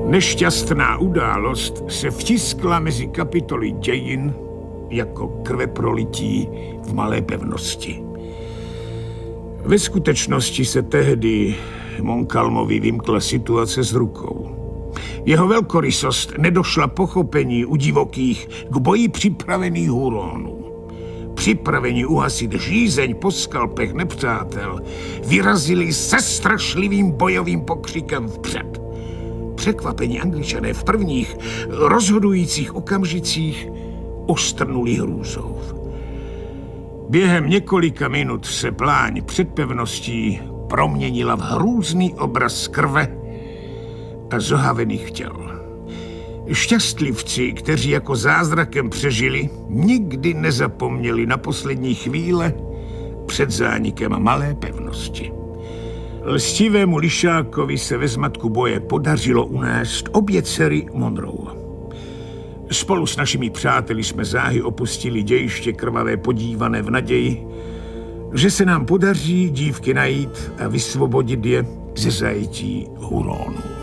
Nešťastná událost se vtiskla mezi kapitoly dějin jako krveprolití v Malé pevnosti. Ve skutečnosti se tehdy Montcalmovi vymkla situace z rukou. Jeho velkorysost nedošla pochopení u divokých k boji připravených Huronů. Připraveni uhasit žízeň po skalpech nepřátel, vyrazili se strašlivým bojovým pokřikem vpřed. Překvapení Angličané v prvních rozhodujících okamžicích ostrnuli hrůzou. Během několika minut se pláň před pevností proměnila v hrůzný obraz krve a zohavených těl. Šťastlivci, kteří jako zázrakem přežili, nikdy nezapomněli na poslední chvíle před zánikem Malé pevnosti. Lstivému lišákovi se ve zmatku boje podařilo unést obě dcery Monroe. Spolu s našimi přáteli jsme záhy opustili dějiště krvavé podívané v naději, že se nám podaří dívky najít a vysvobodit je ze zajetí Huronů.